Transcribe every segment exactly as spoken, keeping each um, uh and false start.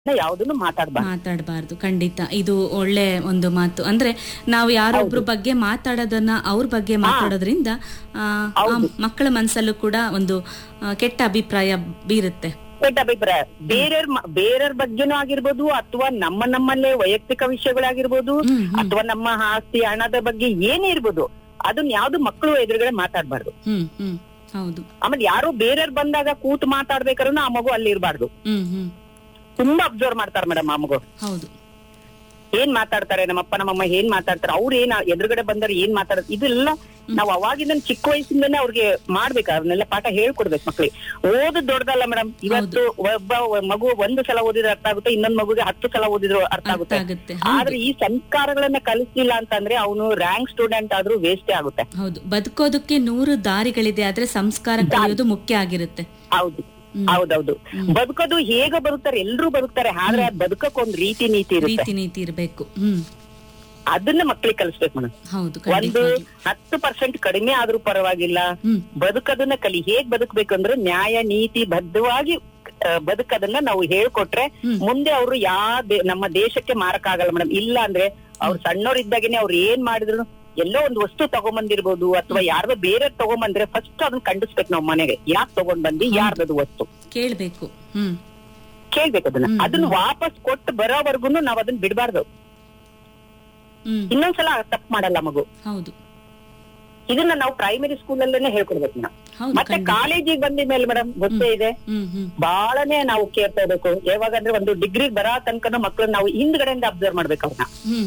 ಯಾವ್ದನ್ನು ಮಾತಾಡಬಾರ್ದು ಮಾತಾಡಬಾರ್ದು ಖಂಡಿತ. ಇದು ಒಳ್ಳೆ ಒಂದು ಮಾತು. ಅಂದ್ರೆ ನಾವು ಯಾರೊಬ್ರ ಬಗ್ಗೆ ಮಾತಾಡೋದನ್ನ ಅವ್ರ ಬಗ್ಗೆ ಮಾತಾಡೋದ್ರಿಂದ ಆ, ಆ ಮಕ್ಕಳ ಮನಸ್ಸಲ್ಲೂ ಕೂಡ ಒಂದು ಆ, ಕೆಟ್ಟ ಅಭಿಪ್ರಾಯ ಬೀರುತ್ತೆ. ಕೆಟ್ಟ ಅಭಿಪ್ರಾಯ ಬೇರೆಯವ್ರ ಬೇರೆಯವ್ರ ಬಗ್ಗೆನೂ ಆಗಿರ್ಬೋದು, ಅಥವಾ ನಮ್ಮ ನಮ್ಮಲ್ಲೇ ವೈಯಕ್ತಿಕ ವಿಷಯಗಳಾಗಿರ್ಬೋದು, ಅಥವಾ ನಮ್ಮ ಆಸ್ತಿ ಹಣದ ಬಗ್ಗೆ ಏನೇ ಇರ್ಬೋದು, ಅದನ್ನ ಯಾವ್ದು ಮಕ್ಕಳು ಎದುರುಗಡೆ ಮಾತಾಡ್ಬಾರ್ದು. ಹ್ಮ್ ಹ್ಮ್ ಹೌದು. ಆಮೇಲೆ ಯಾರು ಬೇರೆಯವ್ರು ಬಂದಾಗ ಕೂತು ಮಾತಾಡ್ಬೇಕಾದ್ರೂ ಆ ಮಗು ಅಲ್ಲಿ ಇರ್ಬಾರ್ದು. ಹ್ಮ್ ಹ್ಮ್ ತುಂಬಾ ಅಬ್ಸರ್ವ್ ಮಾಡ್ತಾರೆ ಮೇಡಮ್ ಆ ಮಗು. ಹೌದು. ಏನ್ ಮಾತಾಡ್ತಾರೆ, ನಮ್ಮಪ್ಪ ನಮ್ಮಮ್ಮ ಏನ್ ಮಾತಾಡ್ತಾರೆ, ಅವ್ರು ಏನ್ ಎದುರುಗಡೆ ಬಂದ್ರೆ ಏನ್ ಮಾತಾಡ, ಇದೆಲ್ಲ ನಾವ್ ಅವಾಗಿಂದ ಚಿಕ್ಕ ವಯಸ್ಸಿಂದಾನೆ ಅವ್ರಿಗೆ ಮಾಡ್ಬೇಕು, ಅವ್ರನ್ನೆಲ್ಲ ಪಾಠ ಹೇಳ್ಕೊಡ್ಬೇಕು ಮಕ್ಳಿಗೆ. ಓದ್ ದೊಡ್ಡದಲ್ಲ ಮೇಡಮ್. ಇವತ್ತು ಒಬ್ಬ ಮಗು ಒಂದು ಸಲ ಓದಿದ್ರೆ ಅರ್ಥ ಆಗುತ್ತೆ, ಇನ್ನೊಂದ್ ಮಗುಗೆ ಹತ್ತು ಸಲ ಓದಿದ್ರು ಅರ್ಥ ಆಗುತ್ತೆ. ಆದ್ರೆ ಈ ಸಂಸ್ಕಾರಗಳನ್ನ ಕಲಿಸ್ಲಿಲ್ಲ ಅಂತಂದ್ರೆ ಅವನು ರ್ಯಾಂಕ್ ಸ್ಟೂಡೆಂಟ್ ಆದ್ರೂ ವೇಸ್ಟೇ ಆಗುತ್ತೆ. ಹೌದು. ಬದುಕೋದಕ್ಕೆ ನೂರು ದಾರಿಗಳಿದೆ, ಆದ್ರೆ ಸಂಸ್ಕಾರ ಕಲಿಯೋದು ಮುಖ್ಯ ಆಗಿರುತ್ತೆ. ಹೌದು ಹೌದೌದು. ಬದುಕೋದು ಹೇಗ ಬದುಕ್ತಾರೆ, ಎಲ್ರು ಬದುಕ್ತಾರೆ, ಆದ್ರೆ ಬದುಕಕ್ ಒಂದ್ ರೀತಿ ನೀತಿ ಇರುತ್ತೆ, ರೀತಿ ನೀತಿ ಇರ್ಬೇಕು. ಹ್ಮ್ ಅದನ್ನ ಮಕ್ಳಿಗೆ ಕಲಿಸ್ಬೇಕು ಮೇಡಮ್. ಹೌದು. ಒಂದು ಹತ್ತು ಪರ್ಸೆಂಟ್ ಕಡಿಮೆ ಆದ್ರೂ ಪರವಾಗಿಲ್ಲ, ಬದುಕದನ್ನ ಕಲಿ. ಹೇಗ್ ಬದುಕ್ಬೇಕು ಅಂದ್ರೆ ನ್ಯಾಯ ನೀತಿ ಬದ್ಧವಾಗಿ ಬದುಕದನ್ನ ನಾವು ಹೇಳ್ಕೊಟ್ರೆ ಮುಂದೆ ಅವರು ಯಾ ನಮ್ಮ ದೇಶಕ್ಕೆ ಮಾರಕ ಆಗಲ್ಲ ಮೇಡಮ್. ಇಲ್ಲ ಅಂದ್ರೆ ಅವ್ರು ಸಣ್ಣವ್ರಿದ್ದಾಗೇನೆ ಅವ್ರು ಏನ್ ಮಾಡಿದ್ರು, ಎಲ್ಲೋ ಒಂದು ವಸ್ತು ತಗೊಂಬಂದಿರ್ಬೋದು ಅಥವಾ ಯಾರ್ದೋ ಬೇರೆ ತಗೊಂಬಂದ್ರೆ ಫಸ್ಟ್ ಅದನ್ನ ಖಂಡಿಸ್ಬೇಕು ನಾವ್ ಮನೆಗೆ. ಯಾಕೆ ತಗೊಂಡ್ ಬಂದಿ, ಯಾರ್ದದು ವಸ್ತು ಕೇಳ್ಬೇಕು. ಹ್ಮ್ ಕೇಳ್ಬೇಕು ಅದನ್ನ. ಅದನ್ನ ವಾಪಸ್ ಕೊಟ್ಟು ಬರೋವರ್ಗುನು ನಾವ್ ಅದನ್ನ ಬಿಡ್ಬಾರ್ದು. ಇನ್ನೊಂದ್ಸಲ ತಪ್ಪು ಮಾಡಲ್ಲ ಮಗು. ಹೌದು. ಇದನ್ನ ನಾವು ಪ್ರೈಮರಿ ಸ್ಕೂಲ್ ಅಲ್ಲೇನೆ ಹೇಳ್ಕೊಡ್ಬೇಕು ನಾವು. ಮತ್ತೆ ಕಾಲೇಜಿಗೆ ಬಂದ ಮೇಲೆ ಮೇಡಮ್ ಗೊತ್ತೇ ಇದೆ, ಬಹಳನೇ ನಾವು ಕೇರ್ ತಗೋಬೇಕು. ಯಾವಾಗ ಅಂದ್ರೆ ಒಂದು ಡಿಗ್ರಿ ಬರೋ ತನಕ ಮಕ್ಳನ್ನ ನಾವು ಹಿಂದ್ಗಡೆಯಿಂದ ಅಬ್ಸರ್ವ್ ಮಾಡ್ಬೇಕು ಅವ್ರನ್ನ.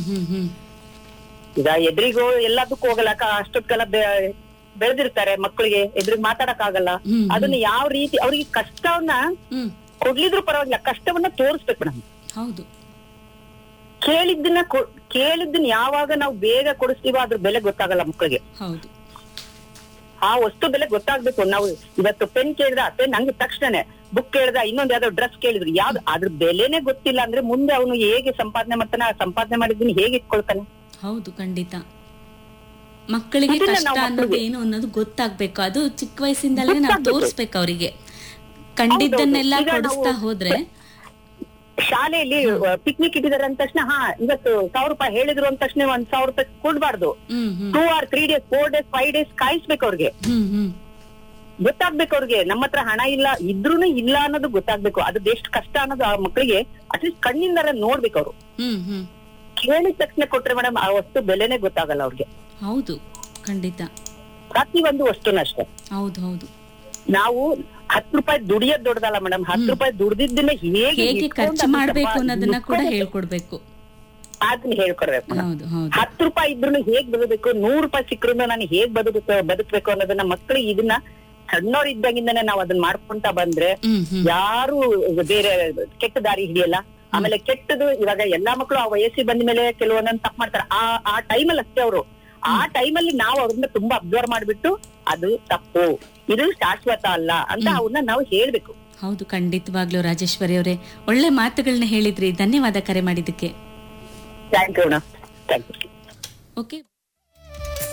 ಈಗ ಎದುರಿಗೂ ಎಲ್ಲದಕ್ಕೂ ಹೋಗಲ್ಲ, ಅಷ್ಟೊತ್ತೆಲ್ಲ ಬೆಳೆದಿರ್ತಾರೆ, ಮಕ್ಕಳಿಗೆ ಎದುರಿಗೆ ಮಾತಾಡಕ್ ಆಗಲ್ಲ. ಅದನ್ನ ಯಾವ ರೀತಿ ಅವ್ರಿಗೆ ಕಷ್ಟವನ್ನ ಕೊಡ್ಲಿದ್ರು ಪರವಾಗಿಲ್ಲ, ಕಷ್ಟವನ್ನ ತೋರಿಸ್ಬೇಕು ಮೇಡಮ್. ಹೌದು. ಕೇಳಿದ್ದನ್ನ ಕೇಳಿದ್ದನ್ನ ಯಾವಾಗ ನಾವು ಬೇಗ ಕೊಡಿಸ್ತೀವೋ ಅದ್ರ ಬೆಲೆ ಗೊತ್ತಾಗಲ್ಲ ಮಕ್ಕಳಿಗೆ. ಹೌದು. ಆ ವಸ್ತು ಬೆಲೆ ಗೊತ್ತಾಗ್ಬೇಕು. ನಾವು ಇವತ್ತು ಪೆನ್ ಕೇಳಿದ್ರ ಪೆನ್ ಹಂಗೆ ತಕ್ಷಣ, ಬುಕ್ ಕೇಳಿದ ಇನ್ನೊಂದ್ ಯಾವ್ದೋ ಡ್ರೆಸ್ ಕೇಳಿದ್ರು, ಯಾವ್ದು ಅದ್ರ ಬೆಲೆನೆ ಗೊತ್ತಿಲ್ಲ ಅಂದ್ರೆ ಮುಂದೆ ಅವನು ಹೇಗೆ ಸಂಪಾದನೆ ಮಾಡ್ತಾನೆ, ಸಂಪಾದನೆ ಮಾಡಿದ್ದನ್ನ ಹೇಗೆ ಇಟ್ಕೊಳ್ತಾನೆ. ಹೌದು ಖಂಡಿತ. ಮಕ್ಕಳಿಗೆ ಕಷ್ಟ ಅನ್ನೋದು ಏನು ಅನ್ನೋದು ಗೊತ್ತಾಗ್ಬೇಕು. ಅದು ಚಿಕ್ಕ ವಯಸ್ಸಿಂದಲೇ ನಾವು ತೋರಿಸ್ಬೇಕು ಅವರಿಗೆ. ಕಂಡಿದ್ದನ್ನೆಲ್ಲ ಕೊಡಿಸ್ತಾ ಹೋದ್ರೆ, ಶಾಲೆಯಲ್ಲಿ ಪಿಕ್ನಿಕ್ ಇಟ್ಟಿದ್ದಾರೆ ಅಂದ ತಕ್ಷಣ ಹಾ ಇವತ್ತು ಸಾವಿರ ರೂಪಾಯಿ ಹೇಳಿದ್ರು ಅಂದ ತಕ್ಷಣ ಒಂದ್ ಸಾವಿರ ರೂಪಾಯಿ ಕೊಡ್ಬಾರ್ದು. Two R three days four days five days ಕಾಯಿಸ್ಬೇಕು ಅವ್ರಿಗೆ. ಗೊತ್ತಾಗ್ಬೇಕು ಅವ್ರಿಗೆ ನಮ್ಮ ಹತ್ರ ಹಣ ಇಲ್ಲ ಇದ್ರೂನು ಇಲ್ಲ ಅನ್ನೋದು ಗೊತ್ತಾಗ್ಬೇಕು. ಅದು ಎಷ್ಟು ಕಷ್ಟ ಅನ್ನೋದು ಆ ಮಕ್ಕಳಿಗೆ ಅಟ್ಲೀಸ್ಟ್ ಕಣ್ಣಿಂದಾರ ನೋಡ್ಬೇಕು ಅವರು. ಕೇಳಿದ ತಕ್ಷಣ ಕೊಟ್ರೆ ಮೇಡಮ್ ಆ ವಸ್ತು ಬೆಲೆನೆ ಗೊತ್ತಾಗಲ್ಲ ಅವ್ರಿಗೆ. ಹೌದು ಖಂಡಿತ. ಪ್ರತಿ ಒಂದು ವಸ್ತುನ ಅಷ್ಟೇ. ಹೌದು ಹೌದು. ನಾವು ಹತ್ತು ರೂಪಾಯಿ ದುಡಿಯೋದ್ ದೊಡ್ಡದಲ್ಲ ಮೇಡಮ್, ಹತ್ತು ರೂಪಾಯಿ ದುಡ್ದಿದ್ದನ್ನ ಹೇಗೆ ಖರ್ಚು ಮಾಡ್ಬೇಕು ಅನ್ನೋದನ್ನ ಕೂಡ ಹೇಳ್ಕೊಡ್ಬೇಕು. ಅದನ್ನ ಹೇಳ್ಕೊಡ್ಬೇಕು. ಹತ್ತು ರೂಪಾಯಿ ಇದ್ರು ಹೇಗ್ ಬದುಕಬೇಕು, ನೂರು ರೂಪಾಯಿ ಸಿಕ್ಕರೂ ನಾನು ಹೇಗ್ ಬದುಕ ಬದುಕ್ಬೇಕು ಅನ್ನೋದನ್ನ ಮಕ್ಕಳಿಗೆ ಇದನ್ನ ಸಣ್ಣವ್ರ ಇದ್ದಾಗಿಂದಾನೆ ನಾವ್ ಅದನ್ನ ಮಾಡ್ಕೊಂತ ಬಂದ್ರೆ ಯಾರು ಬೇರೆ ಕೆಟ್ಟ ದಾರಿ ಹಿಡಿಯಲ್ಲ. ಆಮೇಲೆ ಕೆಟ್ಟದು ಇವಾಗ ಎಲ್ಲಾ ಮಕ್ಕಳು ಆ ವಯಸ್ಸಿಗೆ ಬಂದ ಮೇಲೆ ಕೆಲವೊಂದೊಂದು ತಪ್ಪು ಮಾಡ್ತಾರೆ. ಆ ಆ ಟೈಮಲ್ಲಿ ಅಷ್ಟೇ ಅವರು ಆ ಟೈಮಲ್ಲಿ ನಾವು ಅವ್ರನ್ನ ತುಂಬಾ ಅಬ್ಸರ್ವ್ ಮಾಡ್ಬಿಟ್ಟು ಅದು ತಪ್ಪು, ಇದು ಶಾಶ್ವತ ಅಲ್ಲ ಅಂತ ಅವ್ರನ್ನ ನಾವು ಹೇಳ್ಬೇಕು. ಹೌದು ಖಂಡಿತವಾಗ್ಲೂ. ರಾಜೇಶ್ವರಿ ಅವರೇ, ಒಳ್ಳೆ ಮಾತುಗಳನ್ನ ಹೇಳಿದ್ರಿ. ಧನ್ಯವಾದ ಕರೆ ಮಾಡಿದ್ದಕ್ಕೆ. Thank you. Thank you. Okay.